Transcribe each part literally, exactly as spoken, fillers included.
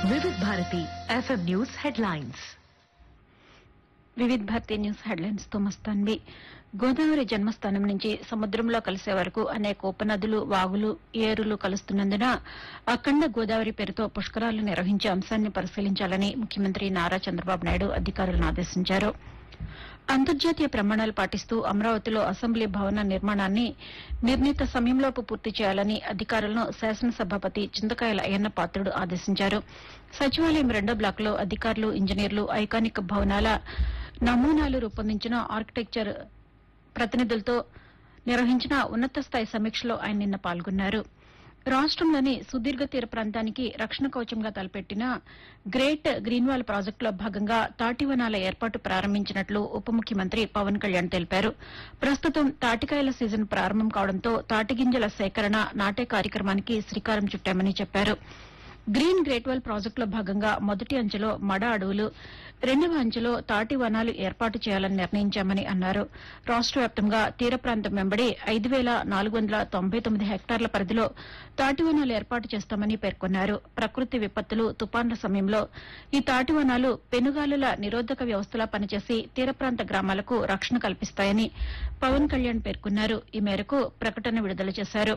వివిధ Bharati FM news headlines. Vividh Bharati news headlines తో మస్తాన్వి. గోదావరి జన్మస్థానం నుంచి సముద్రంలో కలిసే వరకు అనేక ఉపనదులు, వాగులు, ఏరులు కలుస్తున్నందున అఖండ గోదావరి పేరుతో పుష్కరాలు నిర్వహించే అంశాన్ని పరిశీలించాలని ముఖ్యమంత్రి నారా చంద్రబాబు నాయుడు అధికారులను ఆదేశించారు. అంతర్జాతీయ ప్రమాణాలు పాటిస్తూ అమరావతిలో అసెంబ్లీ భవన నిర్మాణాన్ని నిర్ణీత సమయంలోపు పూర్తి చేయాలని అధికారులను శాసనసభాపతి చింతకాయల అయ్యన్న పాత్రుడు ఆదేశించారు. సచివాలయం రెండో బ్లాక్లో అధికారులు, ఇంజనీర్లు ఐకానిక్ భవనాల నమూనాలు రూపొందించిన ఆర్కిటెక్చర్ ప్రతినిధులతో నిర్వహించిన ఉన్నత స్థాయి సమీక్షలో ఆయన నిన్న పాల్గొన్నారు. రాష్టంలోని సుదీర్ఘ తీర ప్రాంతానికి రక్షణ కవచంగా తలపెట్టిన గ్రేట్ గ్రీన్వాల్ ప్రాజెక్టులో భాగంగా తాటివనాల ఏర్పాటు ప్రారంభించినట్లు ఉప ముఖ్యమంత్రి పవన్ కళ్యాణ్ తెలిపారు. ప్రస్తుతం తాటికాయల సీజన్ ప్రారంభం కావడంతో తాటిగింజల సేకరణ, నాటే కార్యక్రమానికి శ్రీకారం చుట్టామని చెప్పారు. గ్రీన్ గ్రేట్వాల్ ప్రాజెక్టులో భాగంగా మొదటి అంచెలో మడ అడవులు, రెండవ అంచెలో తాటి వనాలు ఏర్పాటు చేయాలని నిర్ణయించామని అన్నారు. రాష్ట వ్యాప్తంగా తీర ప్రాంతం వెంబడి ఐదు వేల నాలుగు వందల తొంభై తొమ్మిది హెక్టార్ల పరిధిలో తాటి వనాలు ఏర్పాటు చేస్తామని పేర్కొన్నారు. ప్రకృతి విపత్తులు, తుపాన్ల సమయంలో ఈ తాటి వనాలు పెనుగాలుల నిరోధక వ్యవస్థలా పనిచేసి తీర ప్రాంత గ్రామాలకు రక్షణ కల్పిస్తాయని పవన్ కళ్యాణ్ పేర్కొన్నారు. ఈ మేరకు ప్రకటన విడుదల చేశారు.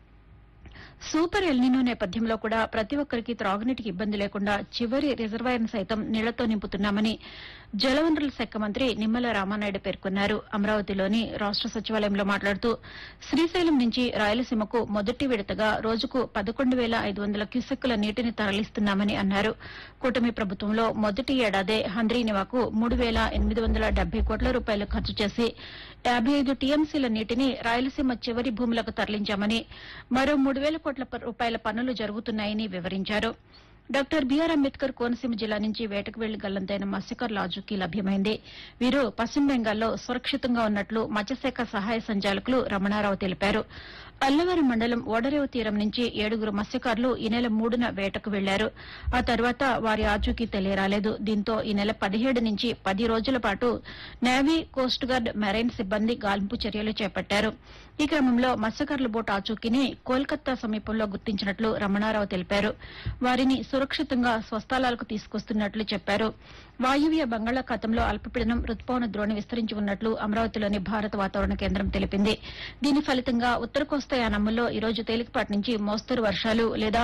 సూపర్ ఎల్నినో నేపథ్యంలో కూడా ప్రతి ఒక్కరికి త్రాగునీటికి ఇబ్బంది లేకుండా చివరి రిజర్వాయర్ను సైతం నీళ్లతో నింపుతున్నామని జలవనరుల శాఖ మంత్రి నిమ్మల రామానాయుడు పేర్కొన్నారు. అమరావతిలోని రాష్ట సచివాలయంలో మాట్లాడుతూ శ్రీశైలం నుంచి రాయలసీమకు మొదటి విడతగా రోజుకు పదకొండు వేల ఐదు వందల క్యూసెక్కుల నీటిని తరలిస్తున్నామని అన్నారు. కూటమి ప్రభుత్వంలో మొదటి ఏడాదే హంద్రీనివాకు మూడు వేల ఎనిమిది వందల డెబ్బై కోట్ల రూపాయలు ఖర్చు చేసి యాబై ఐదు టీఎంసీల నీటిని రాయలసీమ చివరి భూములకు తరలించామని, మరో మూడు వేల కోట్ల రూపాయల పనులు జరుగుతున్నాయని వివరించారు. డాక్టర్ బీఆర్ అంబేద్కర్ కోనసీమ జిల్లా నుంచి వేటకు వెళ్లి గల్లంతైన మత్స్యకారుల ఆచూకీ లభ్యమైంది. వీరు పశ్చిమ బెంగాల్లో సురక్షితంగా ఉన్నట్లు మత్స్యశాఖ సహాయ సంచాలకులు రమణారావు తెలిపారు. అల్లవరం మండలం ఓడరేవు తీరం నుంచి ఏడుగురు మత్స్యకారులు ఈ నెల మూడున వేటకు వెళ్లారు. ఆ తర్వాత వారి ఆచూకీ తెలియరాలేదు. దీంతో ఈ నెల పదిహేడు నుంచి పది రోజుల పాటు నేవీ, కోస్ట్ గార్డ్, మెరైన్ సిబ్బంది గాలింపు చర్యలు చేపట్టారు. ఈ క్రమంలో మత్స్యకారుల బోటు ఆచూకీని కోల్కతా సమీపంలో గుర్తించినట్లు రమణారావు తెలిపారు. వారిని సురక్షితంగా స్వస్థలాలకు తీసుకొస్తున్నట్లు చెప్పారు. వాయువ్య బంగాళాఖాతంలో అల్పపీడనం రుతుపవన ద్రోణి విస్తరించి ఉన్నట్లు అమరావతిలోని భారత వాతావరణ కేంద్రం తెలిపింది. దీని ఫలితంగా ఉత్తర కోస్తా యానాముల్లో ఈ రోజు తేలికపాటి నుంచి మోస్తరు వర్షాలు లేదా